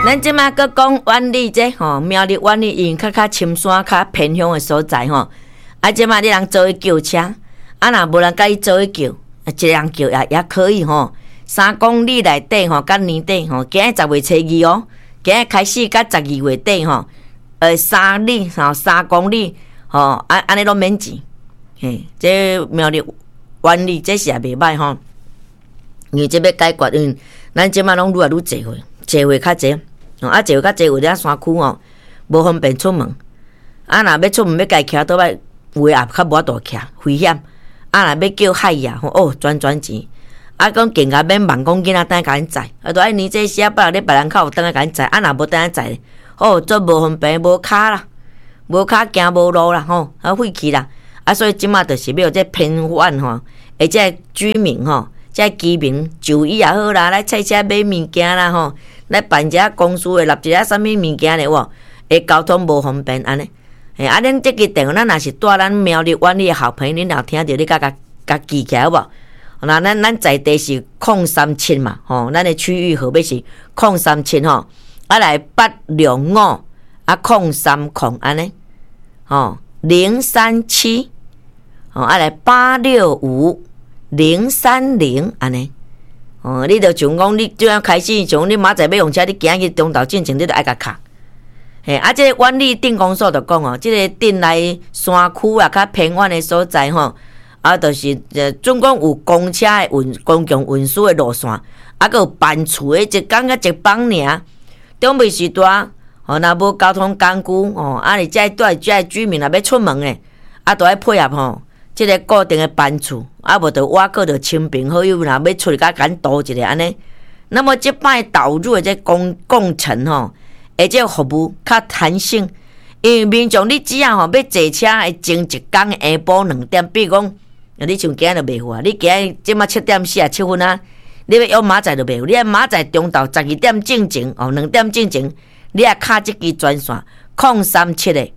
咱即马搁讲万里这吼，苗栗万里因较深山、较偏乡的所在吼。啊，即马你人做去叫车，啊，若无人甲伊做去叫，一个人叫也可以吼。3公里内底吼，甲年底吼，今日10月初2哦，今日开始甲12月底吼，3里吼3公里吼，安尼拢免钱。嘿，这苗栗万里这是也袂歹吼，因为这要解决，因为咱即马拢愈来愈济岁，济岁较济。啊，坐较济有咧山区哦，无方便出门。啊，若要出门要家徛倒摆，有诶也较无法度徛，危险。啊，若要叫海呀，吼转钱。啊，讲更加免忙，讲囡仔等甲因载，啊，都爱年这时啊，别咧别人口有等甲因载，啊，若无等下载，做无方便，无卡啦，无卡行无路啦，啊废去啦。啊，所以即马就是要有这偏远吼，而且居民吼，这居民就医也好啦，来菜车买物件啦吼。来办一下公司的立一下啥物物件咧，会交通无方便安尼。啊，恁这个电话，咱若是带咱苗栗万里的好朋友，恁若听着，你甲记起来有无？那咱在地是037嘛，咱的区域号码是037吼，啊来865啊030安尼，037啊来865 030安尼。你着像讲，你怎样开始从你明仔要用车，你行去中岛进前，你着爱甲卡。啊，这个万里镇公所着讲这个镇内山区啊，较偏远的所在啊，就是总共有公车的公共运输的路线，啊，佮有班厝的一工甲一帮尔，中袂时段若无交通工具啊，你遮带遮居民若要出门的，啊，都要配合即个固定的班次，啊，无就我个着亲朋好友，若要出去甲咱度一下安尼。那么即摆导入的这工程而且服务较弹性，因为民众你只要要坐车会前一工下晡2点，比如讲，你像今日就袂好啊，你今日即马7点47分啊，你要约明仔就袂好，你要明仔中昼12点进前2点进前，你也卡即支专线037的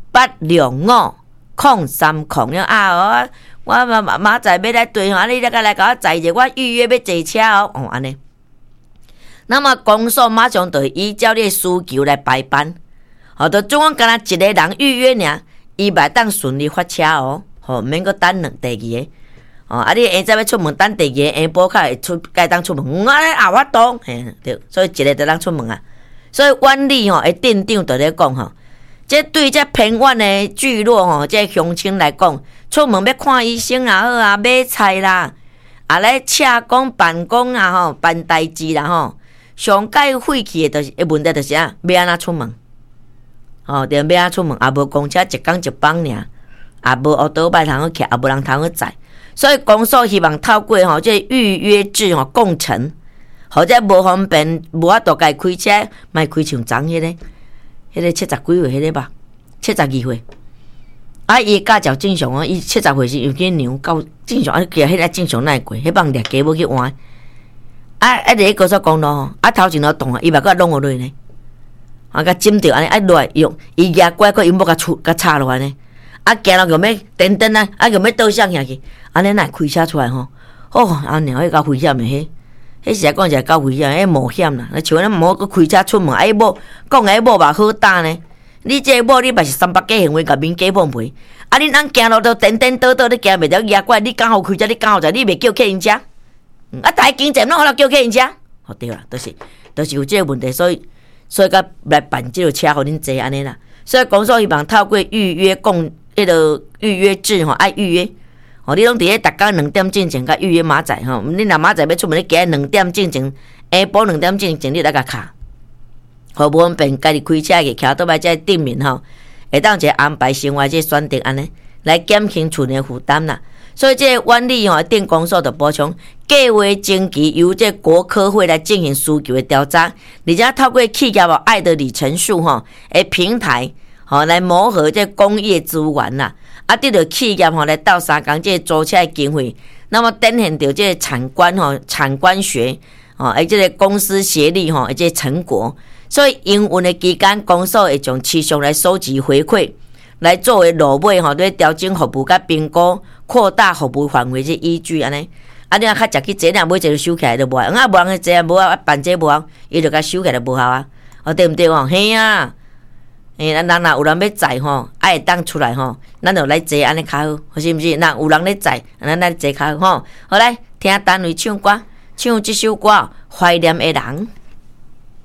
865。030啊！我明仔要来对你来甲我载者，我预约要坐车安尼。那么公所马上就依照你的需求来排班，就总共干一个人预约尔，伊袂当顺利发车免阁等第二个。啊，你下早要出门，等第二个下晡较会该当出门，也法度，对，所以一个就当出门啊。所以万里的镇长就咧讲这对这偏远的聚落这乡亲来讲，出门要看医生也好啊，买菜啦，来车工办公啊办代志啦上解废去的就是问题就是要安怎出门就要安怎出门，也无公车一工一帮尔，也无乌多摆通去徛，也无人通去载，所以公所希望透过这预约制共乘，或者无方便无法度家开车，莫开像昨迄个70几岁迄个吧，72岁。啊，伊驾照正常伊70岁是有去牛到正常，其实迄个正常哪会过？迄帮掠鸡要去换。伫高速公路头前都动伊嘛搁弄落去呢。甲浸着安尼，落来用伊牙拐个，伊要甲插落来呢。行了用要等等用要倒向下去，安尼哪会开车出来安尼迄够危险的迄实在讲是够危险，冒险啦！像咱无搁开车出门，某讲某嘛好打呢。你这某你嘛是300几行为，甲民家碰赔。你咱行路都颠颠倒倒，你行袂了牙怪，你刚好开车，你刚好在，你袂叫客人车。大经济拢好了叫客人车。对啦，就是有这个问题，所以甲来办这个车，互恁坐安尼啦。所以公所希望透过预约预约制爱预约。你拢伫咧逐工2点进前甲预约明仔你若明仔要出门，你今日2点进前，下晡2点进前，你来甲卡，无方便家己开车去徛倒摆这顶面会当一个安排生活这选择安尼，来减轻厝内负担啦。所以这万里镇公所就补充，计划征集由这国科会来进行需求的调查，而且透过企业爱的里程数的平台来磨合这工业资源啦。得到企业来斗相共这租车的经费，那么展现到这产官学这个公司协力这成果。所以营运的期间，公所会将持续来收集回馈，来作为落尾对调整服务甲评估、扩大服务范围这依据安尼。你若较食去坐，若买一个收起来就无，无人坐无办这无，伊就甲收起来就无效啊。 对毋对吼？嘿啊，咱若有人要载吼，会当出来吼，咱就来坐安尼较好，是毋是？若有人咧载，咱来坐较好吼。好来，听单位唱歌，唱即首歌《怀念的人》。